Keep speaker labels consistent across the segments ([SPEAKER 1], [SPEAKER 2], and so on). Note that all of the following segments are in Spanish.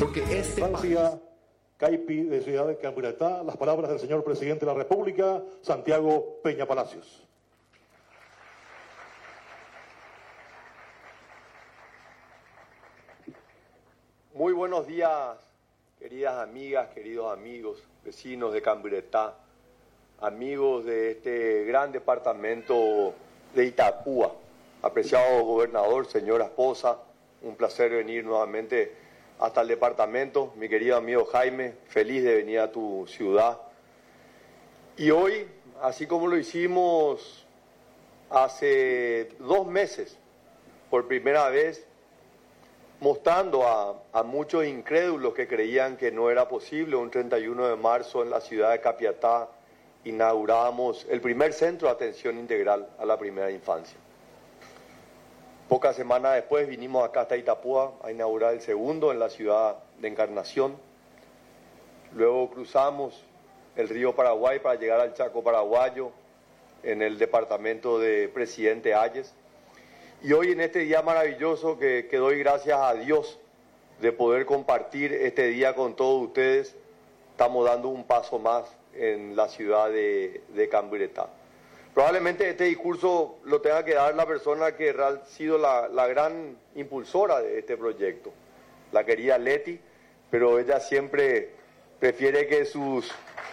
[SPEAKER 1] Porque este
[SPEAKER 2] Francia, Caipi, de Ciudad de Camburetá, las palabras del señor presidente de la República, Santiago Peña Palacios.
[SPEAKER 3] Muy buenos días, queridas amigas, queridos amigos, vecinos de Camburetá, amigos de este gran departamento de Itapúa. Apreciado gobernador, señora esposa, un placer venir nuevamente hasta el departamento. Mi querido amigo Jaime, feliz de venir a tu ciudad. Y hoy, así como lo hicimos hace 2 meses, por primera vez, mostrando a muchos incrédulos que creían que no era posible, un 31 de marzo en la ciudad de Capiatá inauguramos el primer centro de atención integral a la primera infancia. Pocas semanas después vinimos acá hasta Itapúa a inaugurar el segundo en la ciudad de Encarnación. Luego cruzamos el río Paraguay para llegar al Chaco paraguayo en el departamento de Presidente Hayes. Y hoy en este día maravilloso que doy gracias a Dios de poder compartir este día con todos ustedes, estamos dando un paso más en la ciudad de Camburetá. Probablemente este discurso lo tenga que dar la persona que ha sido la gran impulsora de este proyecto, la querida Leti, pero ella siempre prefiere que sus...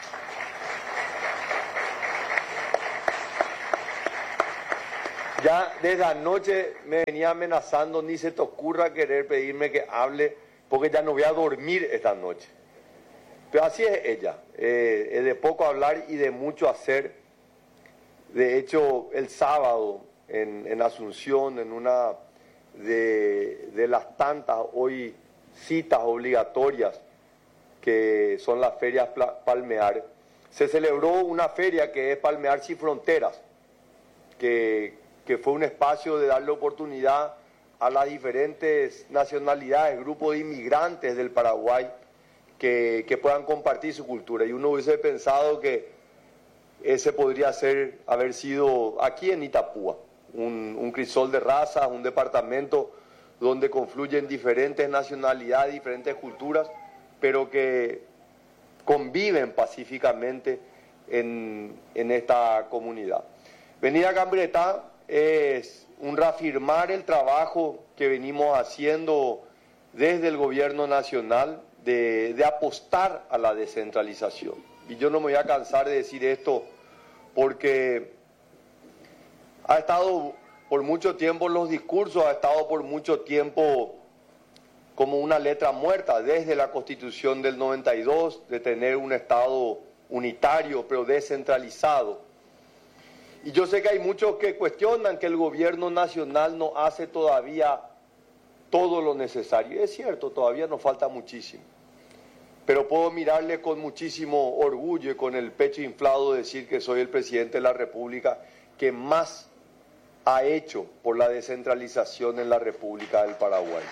[SPEAKER 3] Ya desde anoche me venía amenazando, ni se te ocurra querer pedirme que hable, porque ya no voy a dormir esta noche. Pero así es ella, es de poco hablar y de mucho hacer. De hecho, el sábado en Asunción, en una de las tantas hoy citas obligatorias que son las ferias Palmear, se celebró una feria que es Palmear Sin Fronteras, que fue un espacio de darle oportunidad a las diferentes nacionalidades, grupos de inmigrantes del Paraguay que puedan compartir su cultura. Y uno hubiese pensado que ese podría haber sido aquí en Itapúa, un crisol de razas, un departamento donde confluyen diferentes nacionalidades, diferentes culturas, pero que conviven pacíficamente en esta comunidad. Venir a Camburetá es un reafirmar el trabajo que venimos haciendo desde el gobierno nacional de apostar a la descentralización. Y yo no me voy a cansar de decir esto porque ha estado por mucho tiempo en los discursos, ha estado por mucho tiempo como una letra muerta desde la Constitución del 92, de tener un Estado unitario pero descentralizado. Y yo sé que hay muchos que cuestionan que el gobierno nacional no hace todavía todo lo necesario. Es cierto, todavía nos falta muchísimo. Pero puedo mirarle con muchísimo orgullo y con el pecho inflado decir que soy el presidente de la República que más ha hecho por la descentralización en la República del Paraguay.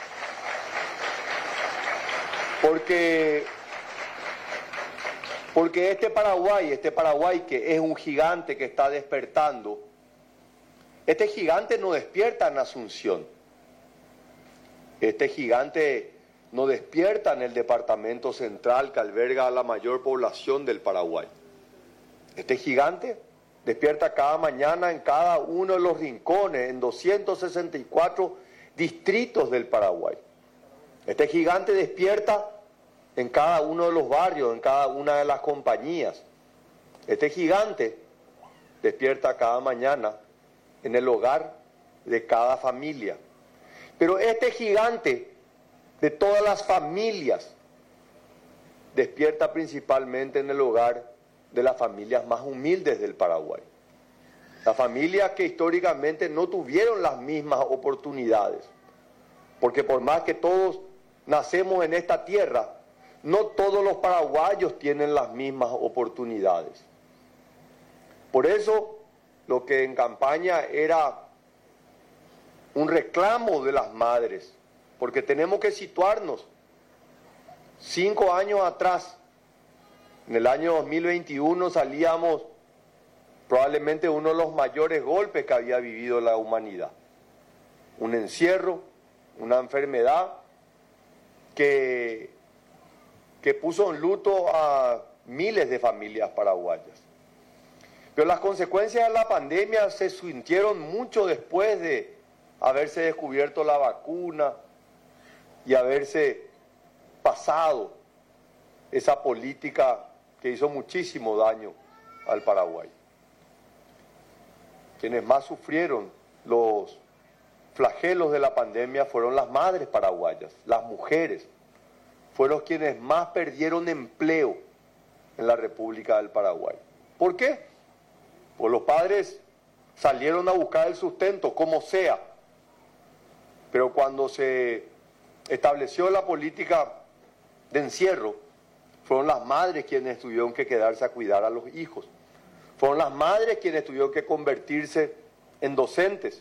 [SPEAKER 3] Porque este Paraguay que es un gigante que está despertando, este gigante no despierta en Asunción, este gigante no despierta en el departamento central que alberga a la mayor población del Paraguay. Este gigante despierta cada mañana en cada uno de los rincones, en 264 distritos del Paraguay. Este gigante despierta en cada uno de los barrios, en cada una de las compañías. Este gigante despierta cada mañana en el hogar de cada familia. Pero este gigante de todas las familias despierta principalmente en el hogar de las familias más humildes del Paraguay. Las familias que históricamente no tuvieron las mismas oportunidades. Porque por más que todos nacemos en esta tierra, no todos los paraguayos tienen las mismas oportunidades. Por eso, lo que en campaña era un reclamo de las madres, porque tenemos que situarnos 5 años atrás. En el año 2021 salíamos probablemente uno de los mayores golpes que había vivido la humanidad. Un encierro, una enfermedad que que puso en luto a miles de familias paraguayas. Pero las consecuencias de la pandemia se sintieron mucho después de haberse descubierto la vacuna y haberse pasado esa política que hizo muchísimo daño al Paraguay. Quienes más sufrieron los flagelos de la pandemia fueron las madres paraguayas, las mujeres, fueron quienes más perdieron empleo en la República del Paraguay. ¿Por qué? Pues los padres salieron a buscar el sustento, como sea, pero cuando se estableció la política de encierro, fueron las madres quienes tuvieron que quedarse a cuidar a los hijos. Fueron las madres quienes tuvieron que convertirse en docentes.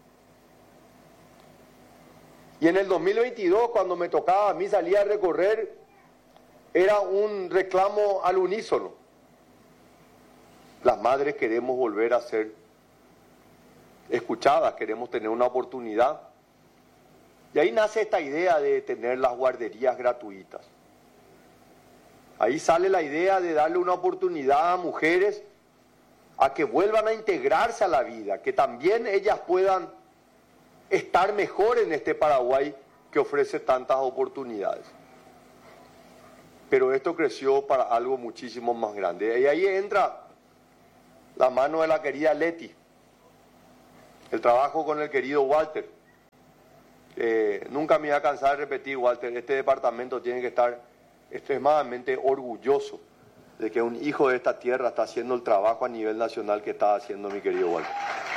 [SPEAKER 3] Y en el 2022, cuando me tocaba a mí salir a recorrer, era un reclamo al unísono. Las madres queremos volver a ser escuchadas, queremos tener una oportunidad. Y ahí nace esta idea de tener las guarderías gratuitas. Ahí sale la idea de darle una oportunidad a mujeres a que vuelvan a integrarse a la vida, que también ellas puedan estar mejor en este Paraguay que ofrece tantas oportunidades. Pero esto creció para algo muchísimo más grande. Y ahí entra la mano de la querida Leti, el trabajo con el querido Walter. Nunca me voy a cansar de repetir, Walter, este departamento tiene que estar extremadamente orgulloso de que un hijo de esta tierra está haciendo el trabajo a nivel nacional que está haciendo mi querido Walter.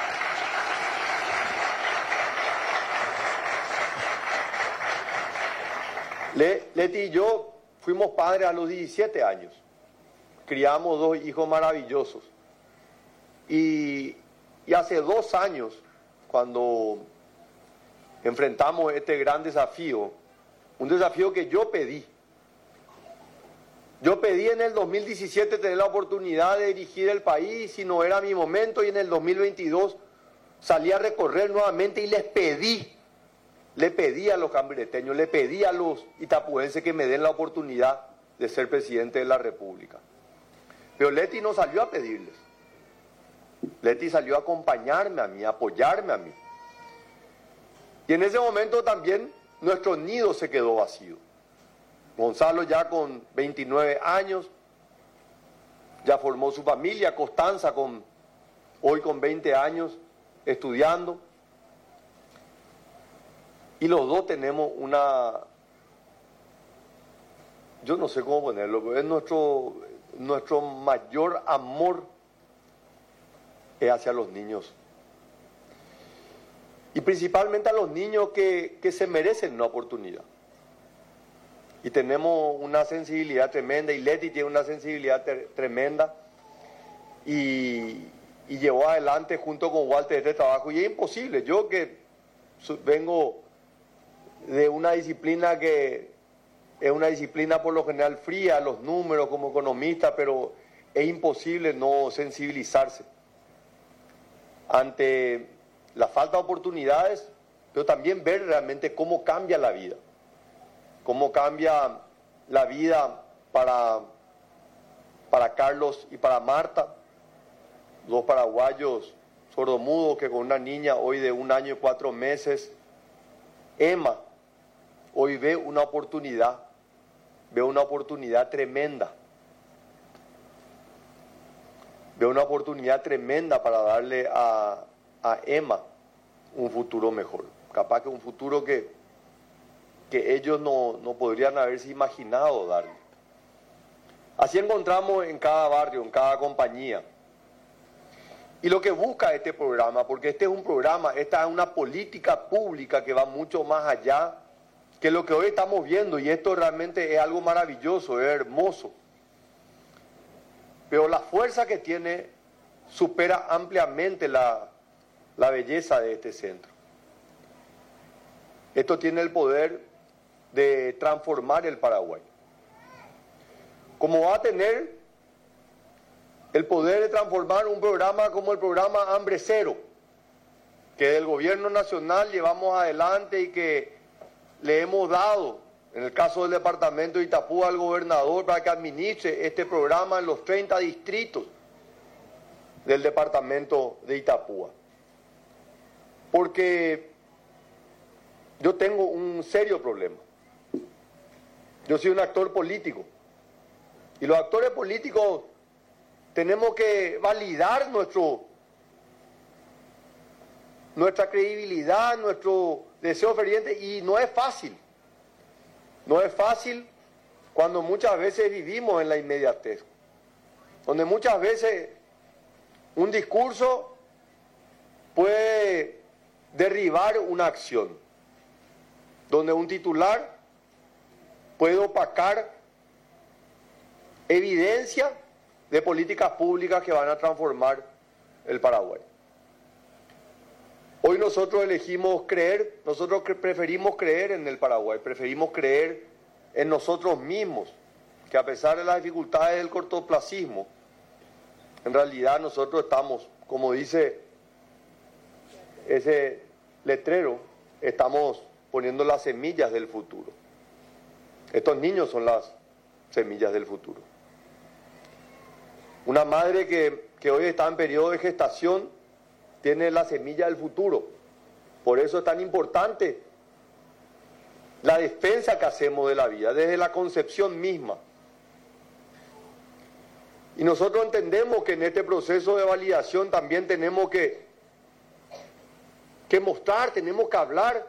[SPEAKER 3] Leti y yo fuimos padres a los 17 años. Criamos 2 hijos maravillosos. Y hace 2 años, cuando enfrentamos este gran desafío, un desafío que yo pedí. Yo pedí en el 2017 tener la oportunidad de dirigir el país y no era mi momento, y en el 2022 salí a recorrer nuevamente y le pedí a los cambrireteños, le pedí a los itapuenses que me den la oportunidad de ser presidente de la República. Pero Leti no salió a pedirles. Leti salió a acompañarme a mí, a apoyarme a mí. Y en ese momento también nuestro nido se quedó vacío. Gonzalo ya con 29 años, ya formó su familia. Constanza hoy con 20 años, estudiando. Y los dos tenemos yo no sé cómo ponerlo, pero es nuestro mayor amor es hacia los niños. Y principalmente a los niños que se merecen una oportunidad. Y tenemos una sensibilidad tremenda, y Leti tiene una sensibilidad tremenda, y llevó adelante junto con Walter este trabajo. Y es imposible, yo que vengo de una disciplina que es una disciplina por lo general fría, los números como economista, pero es imposible no sensibilizarse ante la falta de oportunidades, pero también ver realmente cómo cambia la vida. Cómo cambia la vida para Carlos y para Marta, 2 paraguayos sordomudos que con una niña hoy de 1 año y 4 meses, Emma, hoy ve una oportunidad tremenda. Ve una oportunidad tremenda para darle a Emma un futuro mejor. Capaz que un futuro que ellos no podrían haberse imaginado darle. Así encontramos en cada barrio, en cada compañía. Y lo que busca este programa, porque este es un programa, esta es una política pública que va mucho más allá que lo que hoy estamos viendo, y esto realmente es algo maravilloso, es hermoso. Pero la fuerza que tiene supera ampliamente la belleza de este centro. Esto tiene el poder de transformar el Paraguay. Como va a tener el poder de transformar un programa como el programa Hambre Cero, que del gobierno nacional llevamos adelante y que le hemos dado en el caso del departamento de Itapúa, al gobernador para que administre este programa en los 30 distritos del departamento de Itapúa. Porque yo tengo un serio problema. Yo soy un actor político. Y los actores políticos tenemos que validar nuestra credibilidad, nuestro deseo ferviente, y no es fácil. No es fácil cuando muchas veces vivimos en la inmediatez, donde muchas veces un discurso puede derribar una acción, donde un titular puede opacar evidencia de políticas públicas que van a transformar el Paraguay. Hoy nosotros elegimos creer, nosotros preferimos creer en el Paraguay, preferimos creer en nosotros mismos, que a pesar de las dificultades del cortoplacismo, en realidad nosotros estamos, como dice ese letrero, estamos poniendo las semillas del futuro. Estos niños son las semillas del futuro. Una madre que hoy está en periodo de gestación tiene la semilla del futuro. Por eso es tan importante la defensa que hacemos de la vida, desde la concepción misma. Y nosotros entendemos que en este proceso de validación también tenemos que mostrar, tenemos que hablar